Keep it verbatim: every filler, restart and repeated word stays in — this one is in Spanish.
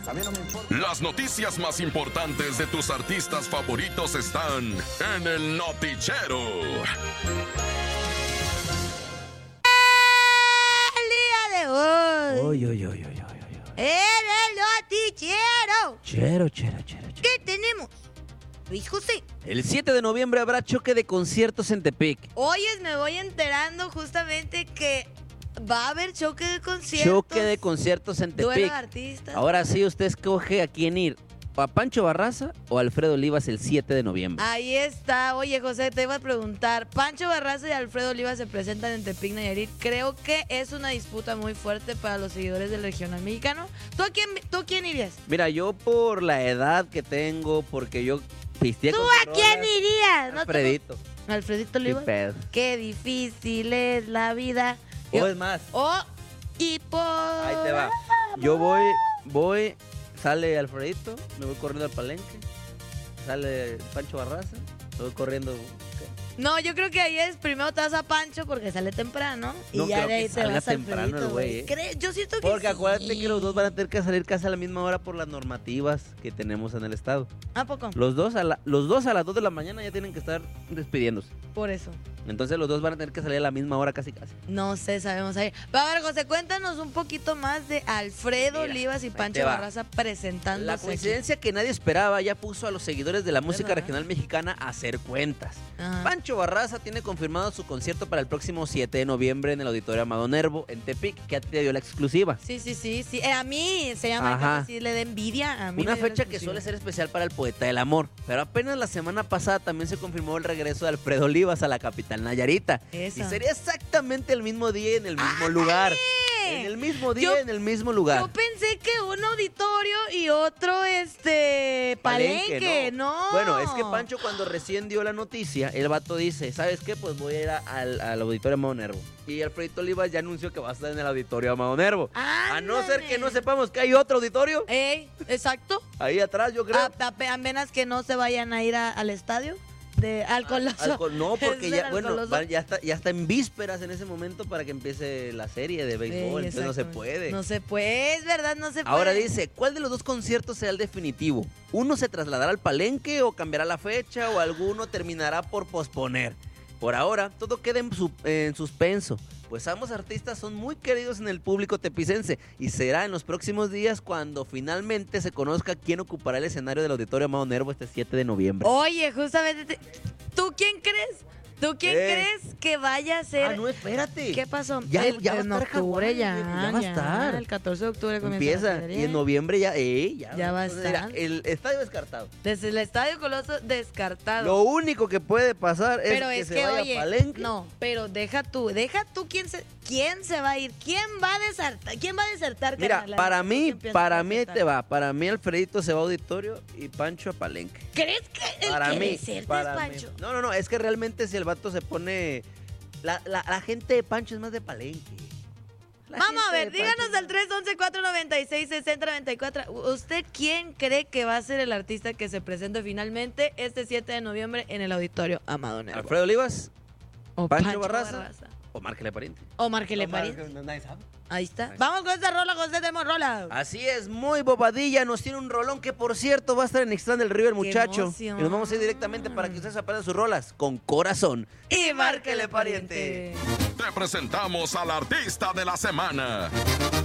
Las noticias más importantes de tus artistas favoritos están en el Notichero. El día de hoy. Oy, oy, oy, oy, oy, oy. En el Notichero. Chero, chero, chero, chero. ¿Qué tenemos? Luis José. El siete de noviembre habrá choque de conciertos en Tepic. Oyes, me voy enterando justamente que va a haber choque de conciertos. Choque de conciertos en Duelo Tepic. de artistas. Ahora sí, usted escoge a quién ir. ¿O a Pancho Barraza o a Alfredo Olivas el siete de noviembre? Ahí está. Oye, José, te iba a preguntar. Pancho Barraza y Alfredo Olivas se presentan en Tepic, Nayarit. Creo que es una disputa muy fuerte para los seguidores del regional mexicano. ¿Tú a quién, tú a quién irías? Mira, yo por la edad que tengo, porque yo pisteé ¿Tú con a sus quién rolas, irías? ¿No te- Alfredito. Alfredito Qué Olivas. pedo. Qué difícil es la vida. O Yo- es más, Oh, y por... ahí te va. Yo voy, voy, sale Alfredito, me voy corriendo al palenque. Sale Pancho Barraza, me voy corriendo. ¿qué? No, yo creo que ahí es primero te vas a Pancho porque sale temprano y No ya creo de ahí que te salga vas a temprano el Alfredito, güey, güey. ¿eh? Creo- Yo siento que Porque sí. acuérdate que los dos van a tener que salir casi a la misma hora por las normativas que tenemos en el estado. ¿A poco? Los dos a, la, los dos a las dos de la mañana ya tienen que estar despidiéndose. Por eso. Entonces los dos van a tener que salir a la misma hora casi casi. No sé, sabemos ahí. Pero a ver, José, cuéntanos un poquito más de Alfredo Mira, Olivas y ahí te Pancho va. Barraza presentándose. La aquí. coincidencia que nadie esperaba ya puso a los seguidores de la música ¿Verdad? regional mexicana a hacer cuentas. Ajá. Pancho Barraza tiene confirmado su concierto para el próximo siete de noviembre en el Auditorio Amado Nervo en Tepic, que te dio la exclusiva. Sí, sí, sí, sí. Eh, a mí se llama Ajá. así le da envidia. A mí Una me dio la fecha que exclusiva. suele ser especial para el poeta del amor. Pero apenas la semana pasada también se confirmó el regreso de Alfredo Olivas a la capital nayarita. Eso. Y sería exactamente el mismo día y en el mismo lugar. En el mismo día Yo- y en el mismo lugar. Yo pensé que un auditorio y otro, este, palenque, no. Bueno, es que Pancho cuando recién dio la noticia, el vato dice, ¿sabes qué? Pues voy a ir a- al, al Auditorio Amado Nervo. Y Alfredito Olivas ya anunció que va a estar en el Auditorio Amado Nervo. A no ser que no sepamos que hay otro auditorio, Ey, exacto. ahí atrás yo creo. A, a- apenas que no se vayan a ir a- al estadio de al Coloso. Al col- no, porque Es ya, del bueno, Coloso. va- ya está, ya está en vísperas en ese momento para que empiece la serie de béisbol, Ey, entonces no se exactamente. puede. No se puede, es verdad, no se puede. Ahora dice, ¿cuál de los dos conciertos será el definitivo? ¿Uno se trasladará al palenque o cambiará la fecha o alguno terminará por posponer? Por ahora, todo queda en, su- en suspenso, pues ambos artistas son muy queridos en el público tepicense y será en los próximos días cuando finalmente se conozca quién ocupará el escenario del Auditorio Amado Nervo este siete de noviembre. Oye, justamente, te- ¿tú quién crees? ¿Tú quién ¿Qué? crees que vaya a ser? Ah, no, espérate. ¿Qué pasó? Ya- El- ya va a en estar octubre Hawái, ya, ya va a estar. El catorce de octubre comienza Empieza la serie. y en noviembre ya, eh, ya, Ya va a Entonces, mira, estar. el estadio descartado. Desde el Estadio Coloso descartado. Lo único que puede pasar es pero que es se que, vaya oye, a Palenque. no, pero deja tú, deja tú quién se, quién se va a ir, quién va a desertar, quién va a desertar. Mira, carnal? para ¿Quién mí, piensas para que mí desertar? te va. Para mí Alfredito se va a auditorio y Pancho a Palenque. ¿Crees que el Para que mí, deserta para es mí. Pancho? No, no, no, es que realmente si el vato se pone... La, la, la gente de Pancho es más de Palenque. La Vamos a gente ver, de díganos Pancho al tres once, cuatro noventa y seis, sesenta noventa y cuatro. ¿Usted quién cree que va a ser el artista que se presente finalmente este siete de noviembre en el Auditorio Amado Nervo? Alfredo Olivas o Pancho Barraza. o Márquele Pariente. O Márquele O Mar- Pariente. no, nadie sabe. Ahí está. Vamos con esta rola, José, tenemos rola. Así es, muy bobadilla. Nos tiene un rolón que, por cierto, va a estar en Ixtlán del Río el ¡Qué muchacho. emoción! Y nos vamos a ir directamente para que ustedes aprendan sus rolas con corazón. Y Márquele Pariente. Te presentamos al artista de la semana.